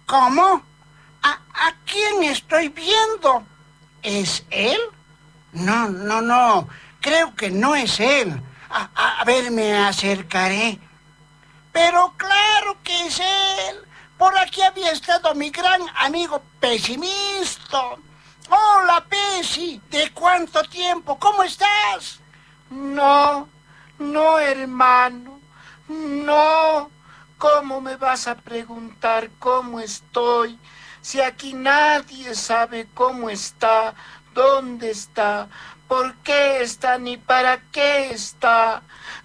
¿Cómo? ¿A quién estoy viendo? ¿Es él? No, no, no. Creo que no es él. A ver, me acercaré. Pero claro que es él. Por aquí había estado mi gran amigo Pesimista. Hola, Pesi. ¿De cuánto tiempo? ¿Cómo estás? No, no, hermano, no. ¿Cómo me vas a preguntar cómo estoy? Si aquí nadie sabe cómo está, dónde está, por qué está, ni para qué está.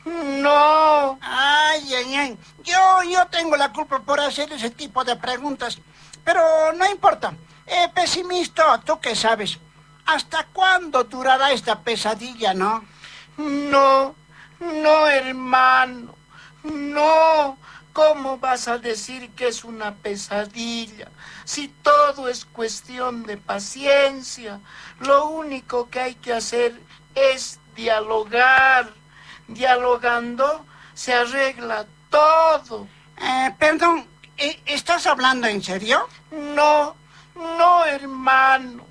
No. Ay, ay, ay. Yo tengo la culpa por hacer ese tipo de preguntas. Pero no importa. Pesimista, ¿tú qué sabes? ¿Hasta cuándo durará esta pesadilla, no? No, no, hermano, no. ¿Cómo vas a decir que es una pesadilla? Si todo es cuestión de paciencia, lo único que hay que hacer es dialogar. Dialogando se arregla todo. Perdón, ¿estás hablando en serio? No, no, hermano,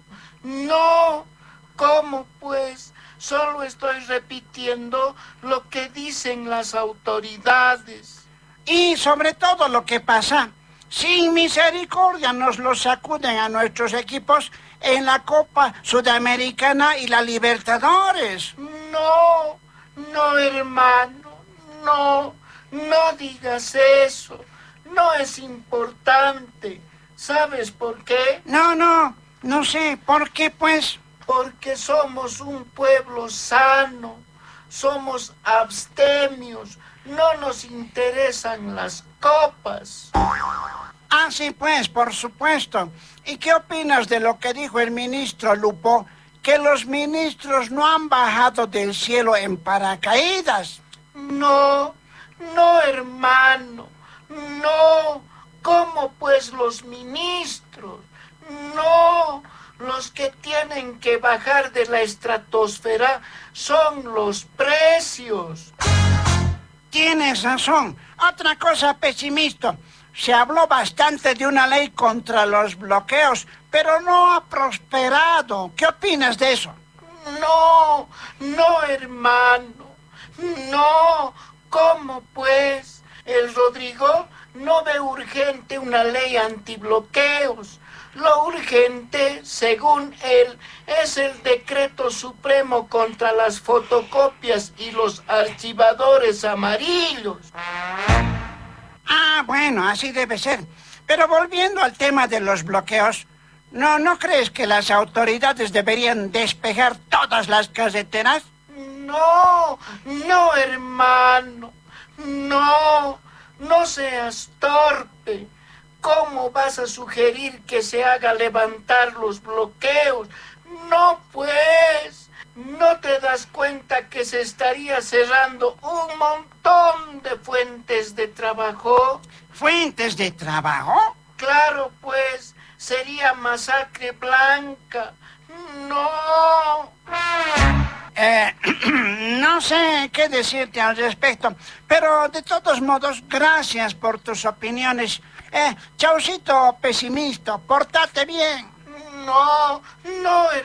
no. ¿Cómo pues? Solo estoy repitiendo lo que dicen las autoridades. Y sobre todo lo que pasa, sin misericordia nos lo sacuden a nuestros equipos en la Copa Sudamericana y la Libertadores. No, no, hermano, no, no digas eso. No es importante. ¿Sabes por qué? No sé, ¿por qué pues? Porque somos un pueblo sano, somos abstemios, no nos interesan las copas. Ah, sí, pues, por supuesto. ¿Y qué opinas de lo que dijo el ministro Lupo? Que los ministros no han bajado del cielo en paracaídas. No, no, hermano, no. ¿Cómo pues los ministros? No, los que tienen que bajar de la estratosfera son los precios. Tienes razón. Otra cosa, pesimista. Se habló bastante de una ley contra los bloqueos, pero no ha prosperado. ¿Qué opinas de eso? No, no, hermano, no. ¿Cómo pues? El Rodrigo no ve urgente una ley antibloqueos. Lo urgente, según él, es el decreto supremo contra las fotocopias y los archivadores amarillos. Ah, bueno, así debe ser. Pero volviendo al tema de los bloqueos, ¿no crees que las autoridades deberían despejar todas las carreteras? No, no, hermano, no, no seas torpe. ¿Cómo vas a sugerir que se haga levantar los bloqueos? No, pues, ¿no te das cuenta que se estaría cerrando un montón de fuentes de trabajo? ¿Fuentes de trabajo? Claro, pues, sería masacre blanca. No. No sé qué decirte al respecto, pero de todos modos, gracias por tus opiniones. Chaucito, pesimista, portate bien. No, no,